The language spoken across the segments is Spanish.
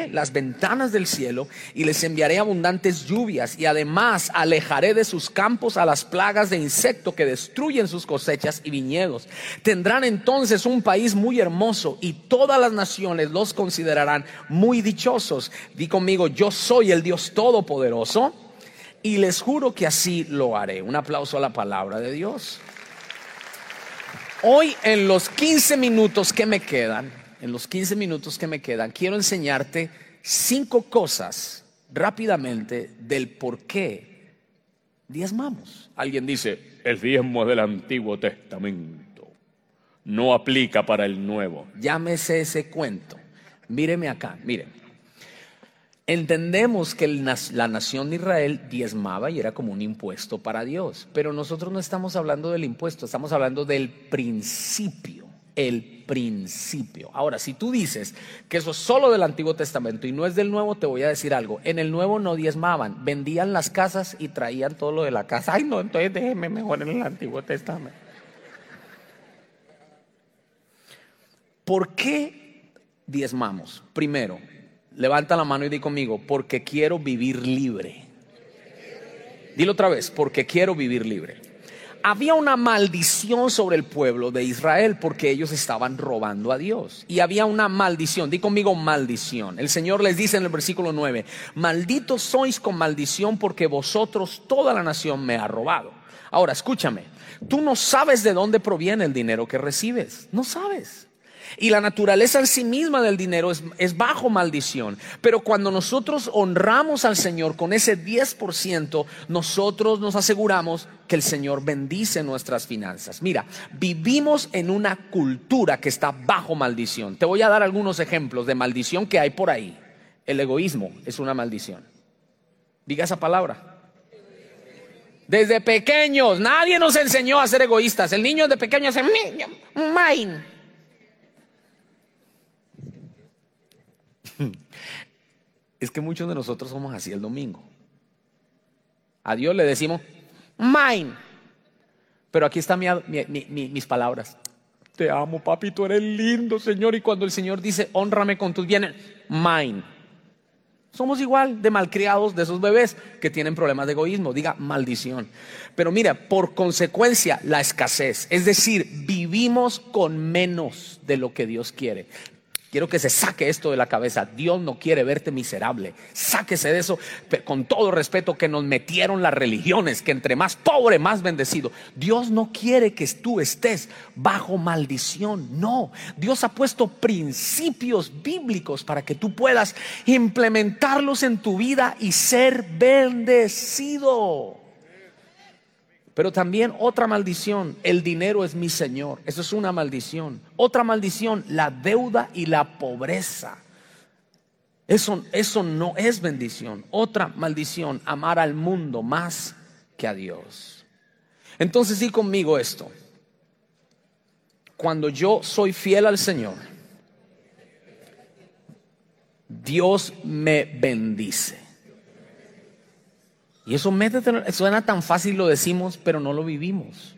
las ventanas del cielo y les enviaré abundantes lluvias, y además alejaré de sus campos a las plagas de insecto que destruyen sus cosechas y viñedos. Tendrán entonces un país muy hermoso, y todas las naciones los considerarán muy dichosos. Di conmigo: yo soy el Dios Todopoderoso, y les juro que así lo haré. Un aplauso a la palabra de Dios. Hoy, en los 15 minutos que me quedan, quiero enseñarte 5 cosas rápidamente del por qué diezmamos. Alguien dice: el diezmo del Antiguo Testamento no aplica para el Nuevo. Llámese ese cuento. Míreme acá, miren. Entendemos que la nación de Israel diezmaba y era como un impuesto para Dios, pero nosotros no estamos hablando del impuesto, estamos hablando del principio, el principio. Ahora, si tú dices que eso es solo del Antiguo Testamento y no es del Nuevo, te voy a decir algo. En el Nuevo no diezmaban, vendían las casas y traían todo lo de la casa. Ay, no, entonces déjeme mejor en el Antiguo Testamento. ¿Por qué diezmamos? Primero, levanta la mano y di conmigo: porque quiero vivir libre. Dilo otra vez: porque quiero vivir libre. Había una maldición sobre el pueblo de Israel porque ellos estaban robando a Dios. Y había una maldición. Di conmigo: maldición. El Señor les dice en el versículo 9: malditos sois con maldición, porque vosotros toda la nación me ha robado. Ahora escúchame, tú no sabes de dónde proviene el dinero que recibes. No sabes. Y la naturaleza en sí misma del dinero es bajo maldición. Pero cuando nosotros honramos al Señor con ese 10%, nosotros nos aseguramos que el Señor bendice nuestras finanzas. Mira, vivimos en una cultura que está bajo maldición. Te voy a dar algunos ejemplos de maldición que hay por ahí. El egoísmo es una maldición. Diga esa palabra. Desde pequeños, nadie nos enseñó a ser egoístas. El niño de pequeño hace mine. Es que muchos de nosotros somos así el domingo. A Dios le decimos mine. Pero aquí están mis palabras. Te amo, papi, tú eres lindo, Señor. Y cuando el Señor dice: hónrame con tus bienes, mine. Somos igual de malcriados de esos bebés que tienen problemas de egoísmo. Diga maldición. Pero mira, por consecuencia, la escasez. Es decir, vivimos con menos de lo que Dios quiere. Quiero que se saque esto de la cabeza. Dios no quiere verte miserable. Sáquese de eso, con todo respeto que nos metieron las religiones, que entre más pobre, más bendecido. Dios no quiere que tú estés bajo maldición. No, Dios ha puesto principios bíblicos para que tú puedas implementarlos en tu vida y ser bendecido. Pero también otra maldición: el dinero es mi Señor. Eso es una maldición. Otra maldición: la deuda y la pobreza. Eso no es bendición. Otra maldición: amar al mundo más que a Dios. Entonces di conmigo esto: cuando yo soy fiel al Señor, Dios me bendice. Y eso suena tan fácil, lo decimos, pero no lo vivimos.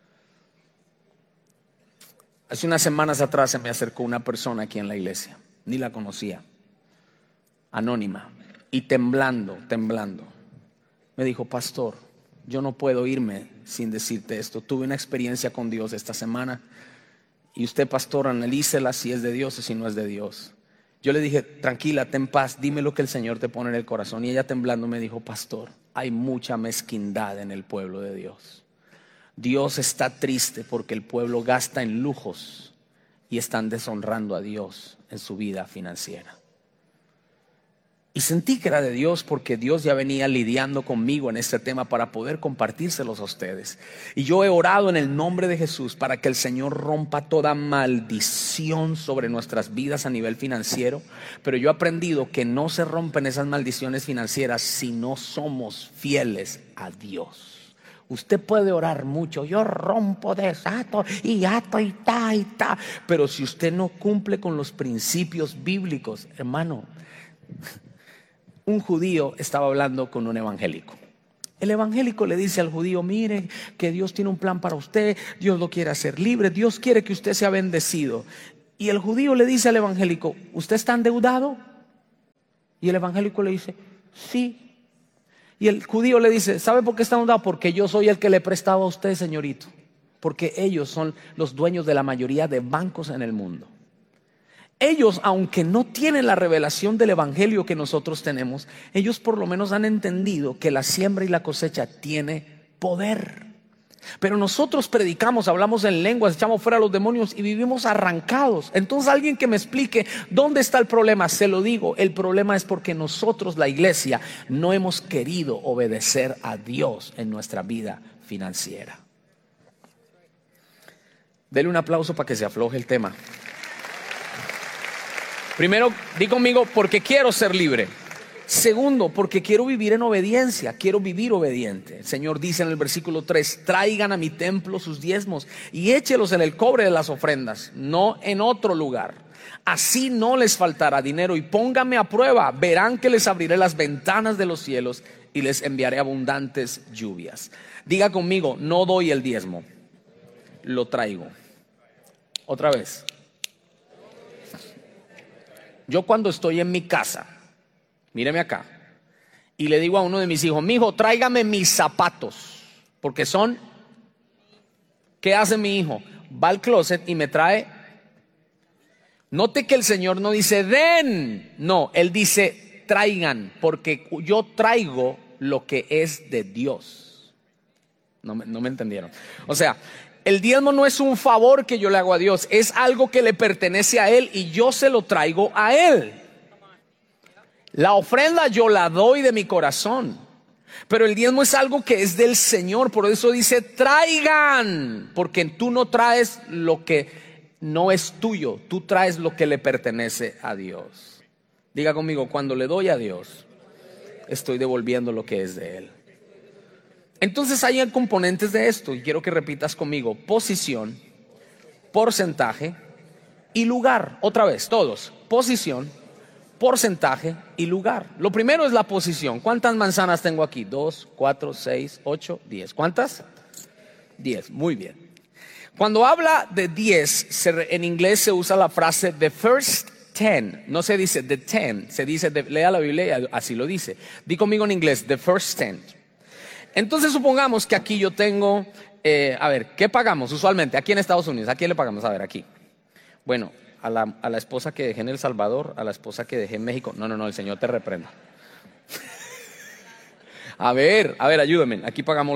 Hace unas semanas atrás se me acercó una persona aquí en la iglesia, ni la conocía, anónima, y temblando, me dijo: pastor, yo no puedo irme sin decirte esto. Tuve una experiencia con Dios esta semana, y usted, pastor, analícela si es de Dios o si no es de Dios. Yo le dije: tranquila, ten paz, dime lo que el Señor te pone en el corazón. Y ella, temblando, me dijo: pastor, hay mucha mezquindad en el pueblo de Dios. Dios está triste porque el pueblo gasta en lujos y están deshonrando a Dios en su vida financiera. Y sentí que era de Dios, porque Dios ya venía lidiando conmigo en este tema para poder compartírselos a ustedes. Y yo he orado en el nombre de Jesús para que el Señor rompa toda maldición sobre nuestras vidas a nivel financiero. Pero yo he aprendido que no se rompen esas maldiciones financieras si no somos fieles a Dios. Usted puede orar mucho: yo rompo, desato y ato y ta. Pero si usted no cumple con los principios bíblicos, hermano. Un judío estaba hablando con un evangélico. El evangélico le dice al judío: mire, que Dios tiene un plan para usted, Dios lo quiere hacer libre, Dios quiere que usted sea bendecido. Y el judío le dice al evangélico: ¿usted está endeudado? Y el evangélico le dice, sí. Y el judío le dice, ¿sabe por qué estamos dados? Porque yo soy el que le he prestado a usted, señorito. Porque ellos son los dueños de la mayoría de bancos en el mundo. Ellos, aunque no tienen la revelación del evangelio que nosotros tenemos, ellos por lo menos han entendido que la siembra y la cosecha tiene poder. Pero nosotros predicamos, hablamos en lenguas, echamos fuera a los demonios y vivimos arrancados. Entonces alguien que me explique dónde está el problema, se lo digo, el problema es porque nosotros, la iglesia, no hemos querido obedecer a Dios en nuestra vida financiera. Dele un aplauso para que se afloje el tema. Primero, di conmigo, porque quiero ser libre. Segundo, porque quiero vivir en obediencia, quiero vivir obediente. El Señor dice en el versículo 3, traigan a mi templo sus diezmos y échelos en el cobre de las ofrendas, no en otro lugar. Así no les faltará dinero y pónganme a prueba, verán que les abriré las ventanas de los cielos y les enviaré abundantes lluvias. Diga conmigo, no doy el diezmo, lo traigo. Otra vez. Yo cuando estoy en mi casa, míreme acá, y le digo a uno de mis hijos, mijo, tráigame mis zapatos, porque son, ¿qué hace mi hijo? Va al closet y me trae. Note que el Señor no dice den, no, Él dice traigan, porque yo traigo lo que es de Dios. No me entendieron. O sea, el diezmo no es un favor que yo le hago a Dios, es algo que le pertenece a Él y yo se lo traigo a Él. La ofrenda yo la doy de mi corazón, pero el diezmo es algo que es del Señor. Por eso dice traigan, porque tú no traes lo que no es tuyo, tú traes lo que le pertenece a Dios. Diga conmigo, cuando le doy a Dios, estoy devolviendo lo que es de Él. Entonces hay componentes de esto y quiero que repitas conmigo: posición, porcentaje y lugar. Otra vez, todos: posición, porcentaje y lugar. Lo primero es la posición. ¿Cuántas manzanas tengo aquí? 2, 4, 6, 8, 10. ¿Cuántas? 10. Muy bien. Cuando habla de 10, en inglés se usa la frase the first 10. No se dice the 10, se dice, lea la Biblia y así lo dice. Di conmigo en inglés, the first 10. Entonces supongamos que aquí yo tengo, a ver, ¿qué pagamos usualmente aquí en Estados Unidos? ¿A quién le pagamos? A ver, aquí. Bueno, a la esposa que dejé en El Salvador, a la esposa que dejé en México. No, el Señor te reprenda. A ver, ayúdame. Aquí pagamos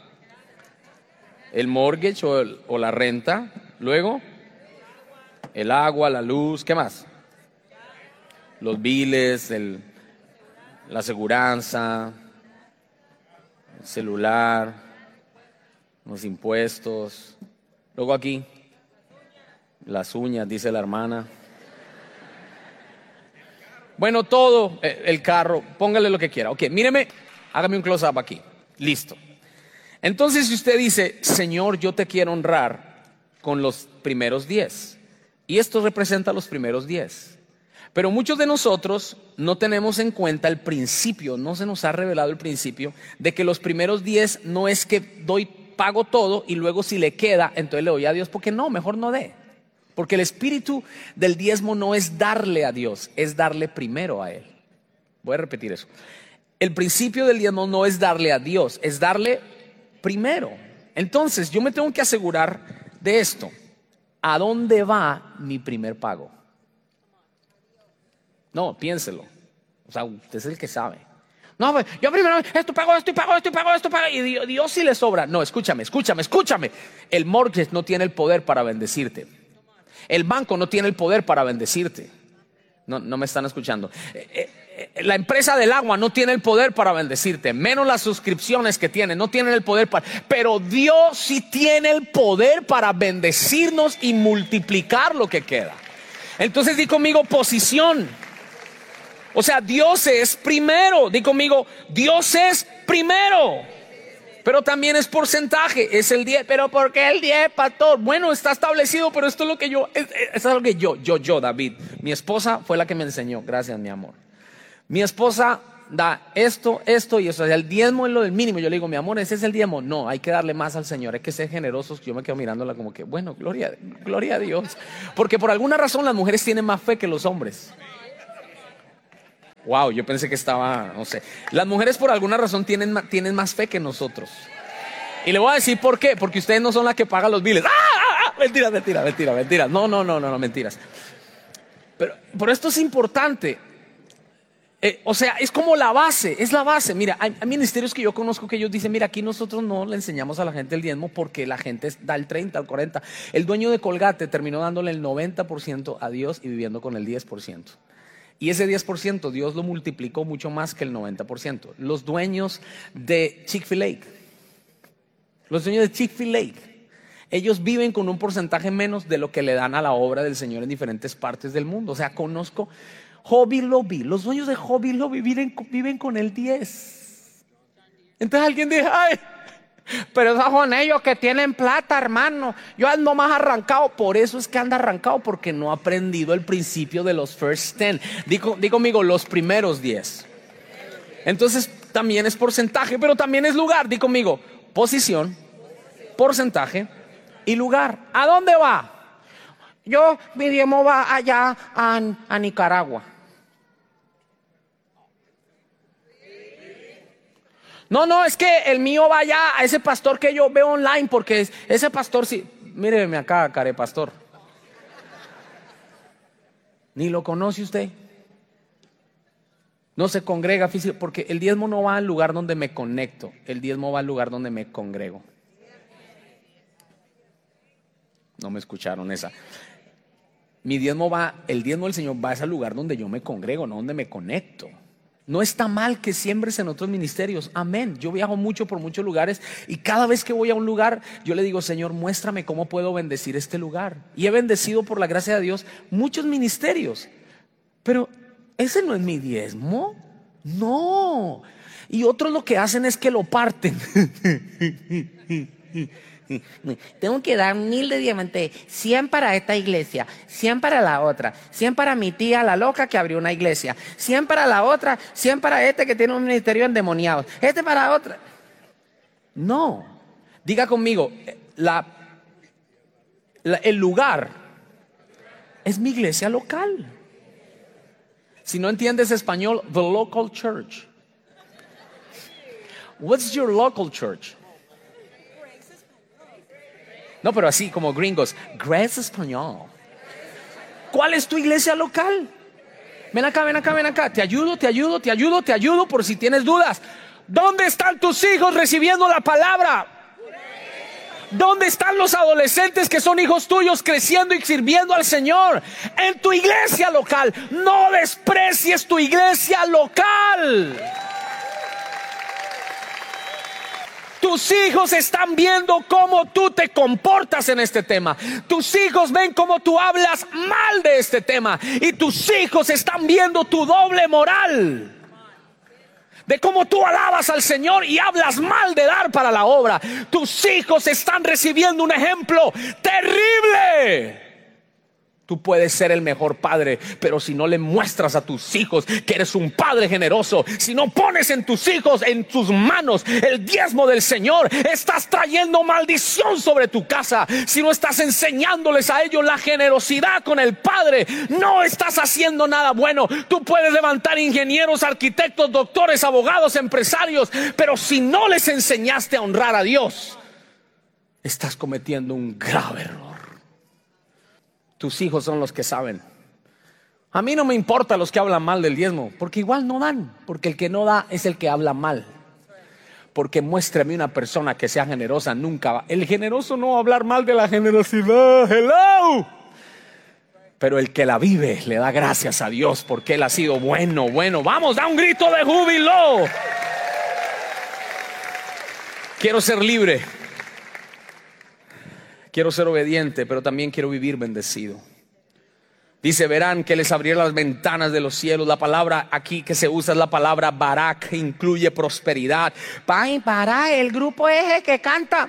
el mortgage o la renta. Luego, el agua, la luz, ¿qué más? Los biles, la aseguranza, el celular, los impuestos. Luego aquí, las uñas, dice la hermana. Bueno, todo, el carro, póngale lo que quiera. Ok, míreme, hágame un close-up aquí. Listo. Entonces, si usted dice, Señor, yo te quiero honrar con los primeros 10. Y esto representa los primeros 10. Pero muchos de nosotros no tenemos en cuenta el principio, no se nos ha revelado el principio de que los primeros 10 no es que pago todo y luego si le queda, entonces le doy a Dios, porque no, mejor no dé. Porque el espíritu del diezmo no es darle a Dios, es darle primero a Él. Voy a repetir eso. El principio del diezmo no es darle a Dios, es darle primero. Entonces yo me tengo que asegurar de esto. ¿A dónde va mi primer pago? No, piénselo. O sea, usted es el que sabe. No, pues, yo primero esto pago. Y Dios sí le sobra. No, escúchame. El mortgage no tiene el poder para bendecirte. El banco no tiene el poder para bendecirte. No me están escuchando. La empresa del agua no tiene el poder para bendecirte, menos las suscripciones que tienen, no tienen el poder para. Pero Dios sí tiene el poder para bendecirnos y multiplicar lo que queda. Entonces di conmigo posición. O sea, Dios es primero. Di conmigo, Dios es primero. Pero también es porcentaje, es el 10. ¿Pero por qué el 10, pastor? Bueno, está establecido, pero esto es lo que yo, David. Mi esposa fue la que me enseñó. Gracias, mi amor. Mi esposa da esto y eso. O sea, el diezmo es lo del mínimo. Yo le digo, mi amor, ese es el diezmo. No, hay que darle más al Señor, hay que ser generosos. Yo me quedo mirándola como que, bueno, gloria a Dios. Porque por alguna razón las mujeres tienen más fe que los hombres. Wow, yo pensé que estaba, no sé. Las mujeres por alguna razón tienen más fe que nosotros. Y le voy a decir por qué. Porque ustedes no son las que pagan los biles. Mentiras. No, mentiras. Pero esto es importante. O sea, es como la base, es la base. Mira, hay ministerios que yo conozco que ellos dicen, mira, aquí nosotros no le enseñamos a la gente el diezmo porque la gente da el 30, el 40. El dueño de Colgate terminó dándole el 90% a Dios y viviendo con el 10%. Y ese 10% Dios lo multiplicó mucho más que el 90%. Los dueños de Chick-fil-A, ellos viven con un porcentaje menos de lo que le dan a la obra del Señor en diferentes partes del mundo. O sea, conozco Hobby Lobby, los dueños de Hobby Lobby viven con el 10. Entonces alguien dice, ay, pero esos son ellos que tienen plata, hermano. Yo ando más arrancado. Por eso es que anda arrancado, porque no ha aprendido el principio de los first 10. Digo conmigo, los primeros 10. Entonces también es porcentaje, pero también es lugar. Digo conmigo, posición, porcentaje y lugar. ¿A dónde va? Mi diezmo va allá a Nicaragua. No, es que el mío va allá a ese pastor que yo veo online, porque ese pastor sí. Míreme acá, care pastor. Ni lo conoce usted. No se congrega físico, porque el diezmo no va al lugar donde me conecto, el diezmo va al lugar donde me congrego. No me escucharon esa. El diezmo del Señor va a ese lugar donde yo me congrego, no donde me conecto. No está mal que siembres en otros ministerios, amén. Yo viajo mucho por muchos lugares y cada vez que voy a un lugar yo le digo, Señor, muéstrame cómo puedo bendecir este lugar. Y he bendecido, por la gracia de Dios, muchos ministerios. Pero ese no es mi diezmo, no. Y otros lo que hacen es que lo parten. Tengo que dar 1000 de diamante, 100 para esta iglesia, 100 para la otra, 100 para mi tía la loca que abrió una iglesia, 100 para la otra, 100 para este que tiene un ministerio endemoniado, este para otra. No, diga conmigo, el lugar es mi iglesia local. Si no entiendes español, the local church. What's your local church? No, pero así como gringos, Grace Español. ¿Cuál es tu iglesia local? Ven acá. Te ayudo por si tienes dudas. ¿Dónde están tus hijos recibiendo la palabra? ¿Dónde están los adolescentes que son hijos tuyos creciendo y sirviendo al Señor? En tu iglesia local. No desprecies tu iglesia local. Tus hijos están viendo cómo tú te comportas en este tema. Tus hijos ven cómo tú hablas mal de este tema. Y tus hijos están viendo tu doble moral, de cómo tú alabas al Señor y hablas mal de dar para la obra. Tus hijos están recibiendo un ejemplo terrible. Tú puedes ser el mejor padre, pero si no le muestras a tus hijos que eres un padre generoso, si no pones en tus hijos, en tus manos, el diezmo del Señor, estás trayendo maldición sobre tu casa. Si no estás enseñándoles a ellos la generosidad con el Padre, no estás haciendo nada bueno. Tú puedes levantar ingenieros, arquitectos, doctores, abogados, empresarios, pero si no les enseñaste a honrar a Dios, estás cometiendo un grave error. Tus hijos son los que saben. A mí no me importa los que hablan mal del diezmo, porque igual no dan, porque el que no da es el que habla mal. Porque muéstrame una persona que sea generosa, nunca va. El generoso no va a hablar mal de la generosidad, hello. Pero el que la vive le da gracias a Dios porque Él ha sido bueno. Vamos, da un grito de júbilo. Quiero ser libre. Quiero ser obediente, pero también quiero vivir bendecido. Dice, verán que les abriré las ventanas de los cielos. La palabra aquí que se usa es la palabra barak, que incluye prosperidad. Para el grupo ese que canta.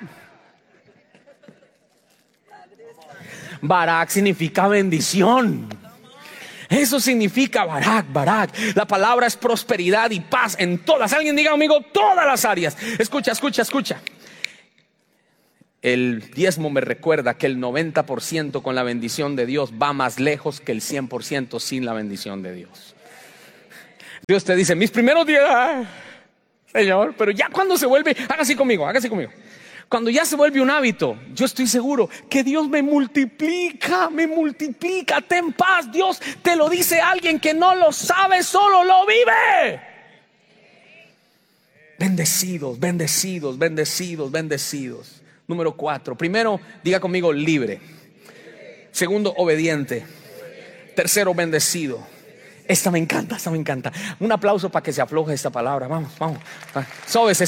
Barak significa bendición. Eso significa barak. La palabra es prosperidad y paz en todas. Alguien diga conmigo, todas las áreas. Escucha. El diezmo me recuerda que el 90% con la bendición de Dios va más lejos que el 100% sin la bendición de Dios. Dios te dice, mis primeros días, Señor, pero ya cuando se vuelve, haga así conmigo. Cuando ya se vuelve un hábito, yo estoy seguro que Dios me multiplica. Ten paz. Dios te lo dice alguien que no lo sabe, solo lo vive. Bendecidos. Número 4. Primero, diga conmigo, libre. Segundo, obediente. Tercero, bendecido. Esta me encanta. Un aplauso para que se afloje esta palabra. Vamos. Sóbese.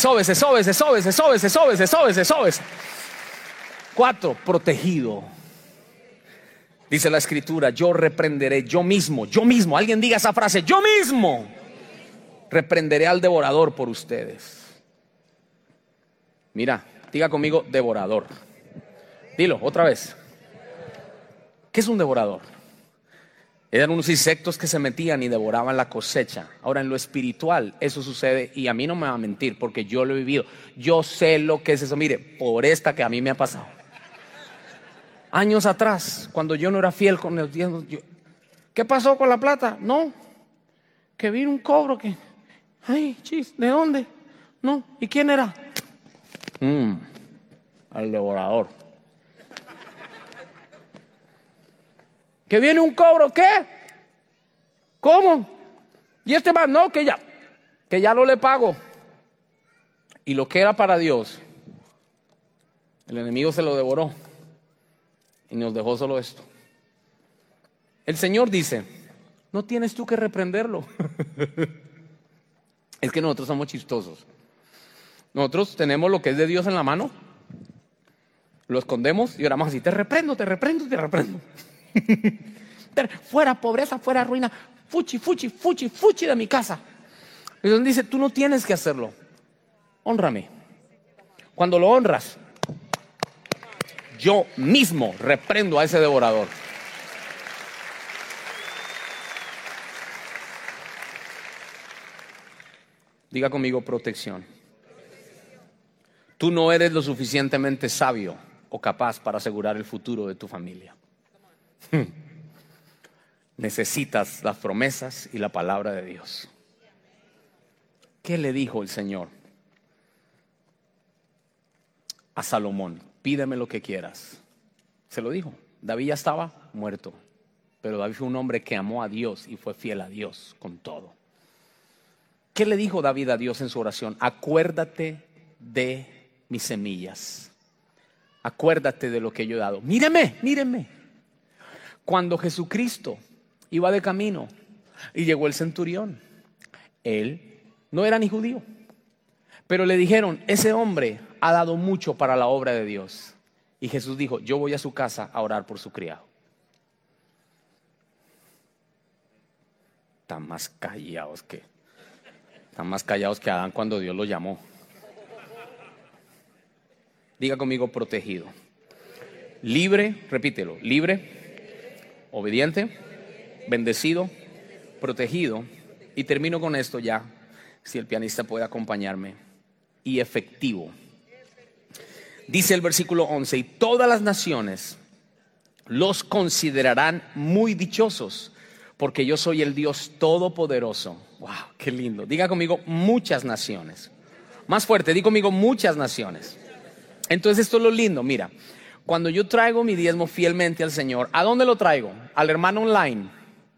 4, protegido. Dice la escritura, yo reprenderé, yo mismo. Alguien diga esa frase, yo mismo reprenderé al devorador por ustedes. Mira, diga conmigo, devorador. Dilo otra vez. ¿Qué es un devorador? Eran unos insectos que se metían y devoraban la cosecha. Ahora, en lo espiritual eso sucede, y a mí no me va a mentir porque yo lo he vivido. Yo sé lo que es eso. Mire, por esta que a mí me ha pasado. Años atrás, cuando yo no era fiel con el diezmo, ¿qué pasó con la plata? No, que vino un cobro que, ¿de dónde? No, ¿y quién era? Al devorador. Que viene un cobro, ¿qué? ¿Cómo? Y este más, no, que ya no le pago. Y lo que era para Dios, el enemigo se lo devoró y nos dejó solo esto. El Señor dice, no tienes tú que reprenderlo. Es que nosotros somos chistosos. Nosotros tenemos lo que es de Dios en la mano, lo escondemos y oramos así, te reprendo. Fuera pobreza, fuera ruina, fuchi de mi casa. Y Dios dice, tú no tienes que hacerlo, hónrame. Cuando lo honras, yo mismo reprendo a ese devorador. Diga conmigo, protección. Tú no eres lo suficientemente sabio o capaz para asegurar el futuro de tu familia. Necesitas las promesas y la palabra de Dios. ¿Qué le dijo el Señor a Salomón? Pídeme lo que quieras. Se lo dijo. David ya estaba muerto, pero David fue un hombre que amó a Dios y fue fiel a Dios con todo. ¿Qué le dijo David a Dios en su oración? Acuérdate de mis semillas. Acuérdate de lo que yo he dado. Míreme. Cuando Jesucristo iba de camino y llegó el centurión, él no era ni judío, pero le dijeron, ese hombre ha dado mucho para la obra de Dios. Y Jesús dijo, yo voy a su casa a orar por su criado. Están más callados que Adán cuando Dios lo llamó. Diga conmigo, protegido. Libre, repítelo, libre, obediente, bendecido, protegido. Y termino con esto ya, si el pianista puede acompañarme. Y efectivo. Dice el versículo 11, y todas las naciones los considerarán muy dichosos, porque yo soy el Dios todopoderoso. Wow, qué lindo. Diga conmigo, muchas naciones. Más fuerte, diga conmigo, muchas naciones. Entonces esto es lo lindo, mira, cuando yo traigo mi diezmo fielmente al Señor, ¿a dónde lo traigo? Al hermano online.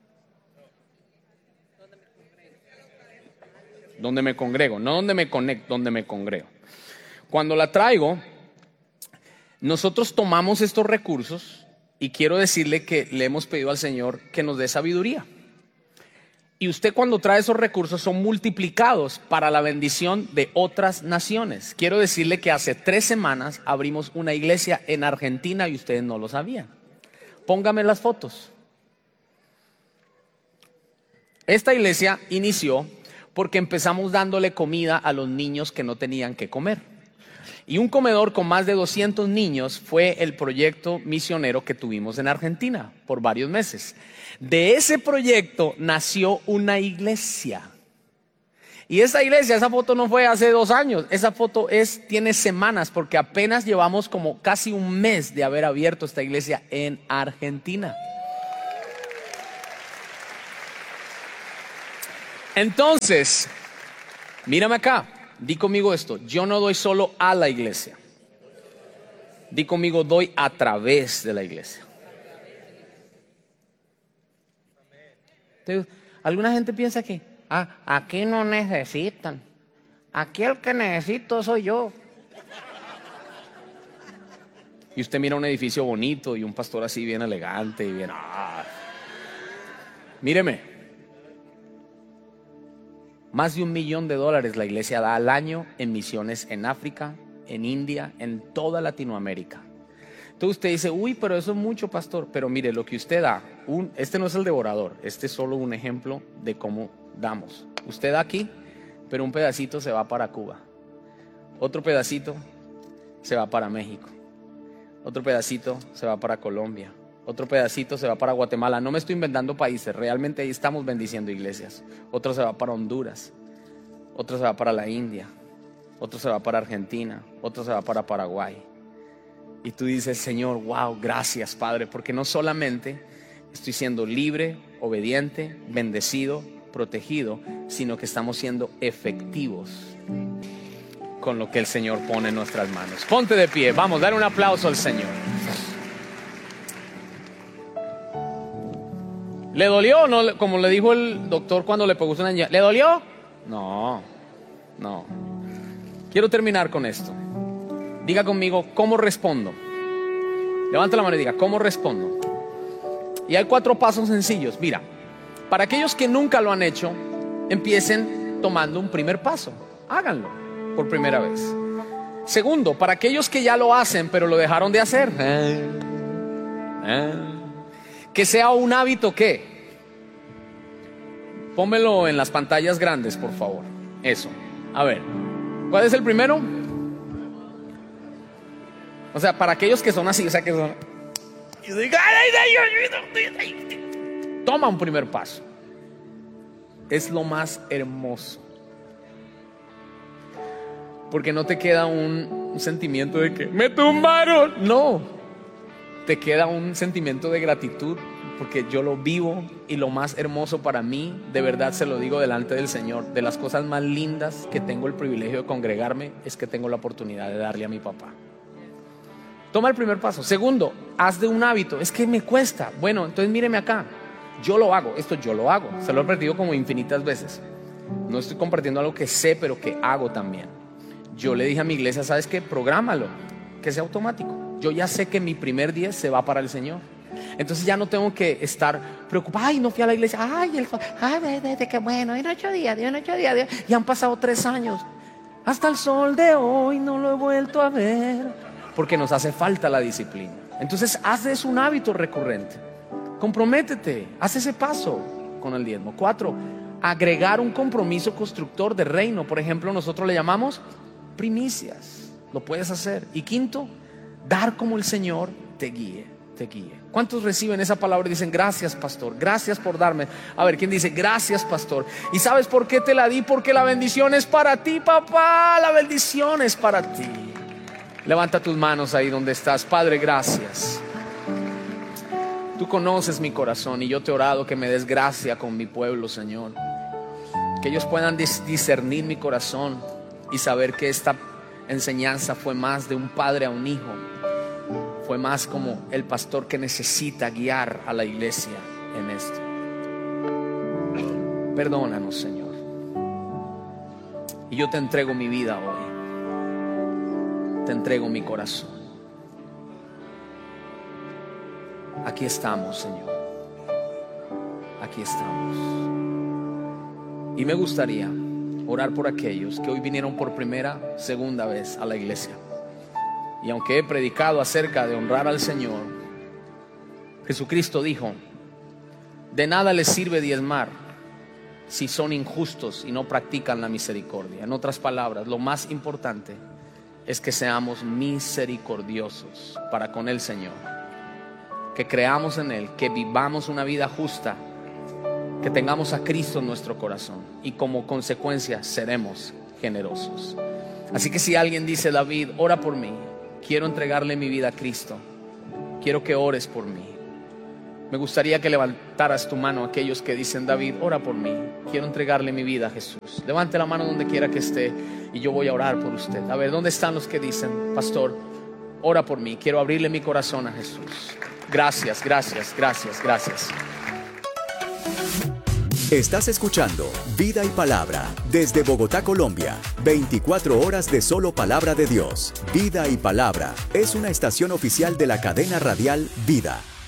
Donde me congrego, no donde me conecto, donde me congrego. Cuando la traigo, nosotros tomamos estos recursos y quiero decirle que le hemos pedido al Señor que nos dé sabiduría. Y usted cuando trae esos recursos son multiplicados para la bendición de otras naciones. Quiero decirle que hace 3 semanas abrimos una iglesia en Argentina y ustedes no lo sabían. Póngame las fotos. Esta iglesia inició porque empezamos dándole comida a los niños que no tenían que comer. Y un comedor con más de 200 niños fue el proyecto misionero que tuvimos en Argentina por varios meses. De ese proyecto nació una iglesia. Y esa iglesia, esa foto no fue hace 2 años, esa foto tiene semanas, porque apenas llevamos como casi un mes de haber abierto esta iglesia en Argentina. Entonces, mírame acá, di conmigo esto: yo no doy solo a la iglesia. Di conmigo, doy a través de la iglesia. Entonces, alguna gente piensa que aquí no necesitan. Aquí el que necesito soy yo. Y usted mira un edificio bonito y un pastor así bien elegante y bien... Míreme, más de $1 millón la iglesia da al año en misiones en África, en India, en toda Latinoamérica. Entonces usted dice, uy, pero eso es mucho, pastor. Pero mire, lo que usted da, este no es el devorador, este es solo un ejemplo de cómo damos. Usted da aquí, pero un pedacito se va para Cuba, otro pedacito se va para México, otro pedacito se va para Colombia, otro pedacito se va para Guatemala. No me estoy inventando países, realmente ahí estamos bendiciendo iglesias. Otro se va para Honduras, otro se va para la India, otro se va para Argentina, otro se va para Paraguay. Y tú dices, Señor, wow, gracias, Padre, porque no solamente estoy siendo libre, obediente, bendecido, protegido, sino que estamos siendo efectivos con lo que el Señor pone en nuestras manos. Ponte de pie, vamos, dar un aplauso al Señor. ¿Le dolió o no? Como le dijo el doctor cuando le pegó una inyección. ¿Le dolió? No. Quiero terminar con esto. Diga conmigo, ¿cómo respondo? Levanta la mano y diga, ¿cómo respondo? Y hay 4 pasos sencillos. Mira, para aquellos que nunca lo han hecho, empiecen tomando un primer paso. Háganlo por primera vez. Segundo, para aquellos que ya lo hacen pero lo dejaron de hacer, que sea un hábito que, pónmelo en las pantallas grandes, por favor. Eso. A ver, ¿cuál es el primero? O sea, para aquellos que son así, o sea, que son... Toma un primer paso. Es lo más hermoso. Porque no te queda un sentimiento de que me tumbaron. No, te queda un sentimiento de gratitud, porque yo lo vivo. Y lo más hermoso para mí, de verdad se lo digo delante del Señor, de las cosas más lindas que tengo el privilegio de congregarme, es que tengo la oportunidad de darle a mi papá. Toma el primer paso. Segundo, haz de un hábito. Es que me cuesta. Bueno, entonces míreme acá, yo lo hago, esto yo lo hago. Se lo he repetido como infinitas veces. No estoy compartiendo algo que sé, pero que hago también. Yo le dije a mi iglesia, ¿sabes qué? Prográmalo, que sea automático. Yo ya sé que mi primer 10 se va para el Señor. Entonces ya no tengo que estar preocupado. Ay, no fui a la iglesia. Ay, qué bueno, en 8 días. Y han pasado 3 años. Hasta el sol de hoy no lo he vuelto a ver. Porque nos hace falta la disciplina. Entonces haz de eso un hábito recurrente. Comprométete, haz ese paso con el diezmo. 4, agregar un compromiso constructor de reino. Por ejemplo, nosotros le llamamos primicias. Lo puedes hacer. Y 5, dar como el Señor te guíe. ¿Cuántos reciben esa palabra y dicen, gracias, pastor, gracias por darme? A ver, ¿quién dice, gracias, pastor? ¿Y sabes por qué te la di? Porque la bendición es para ti, papá. La bendición es para ti. Levanta tus manos ahí donde estás. Padre, gracias. Tú conoces mi corazón y yo te he orado que me des gracia con mi pueblo, Señor. Que ellos puedan discernir mi corazón y saber que esta enseñanza fue más de un padre a un hijo. Fue más como el pastor que necesita guiar a la iglesia en esto. Perdónanos, Señor. Y yo te entrego mi vida hoy. Te entrego mi corazón. Aquí estamos, Señor. Aquí estamos. Y me gustaría orar por aquellos que hoy vinieron por segunda vez a la iglesia. Y aunque he predicado acerca de honrar al Señor, Jesucristo dijo, de nada les sirve diezmar si son injustos y no practican la misericordia. En otras palabras, lo más importante es que seamos misericordiosos para con el Señor, que creamos en Él, que vivamos una vida justa, que tengamos a Cristo en nuestro corazón y como consecuencia seremos generosos. Así que si alguien dice, David, ora por mí, quiero entregarle mi vida a Cristo, quiero que ores por mí. Me gustaría que levantaras tu mano aquellos que dicen: David, ora por mí, quiero entregarle mi vida a Jesús. Levante la mano donde quiera que esté y yo voy a orar por usted. A ver, ¿dónde están los que dicen: pastor, ora por mí, quiero abrirle mi corazón a Jesús? Gracias, gracias, gracias, gracias. Estás escuchando Vida y Palabra desde Bogotá, Colombia. 24 horas de solo palabra de Dios. Vida y Palabra es una estación oficial de la cadena radial Vida.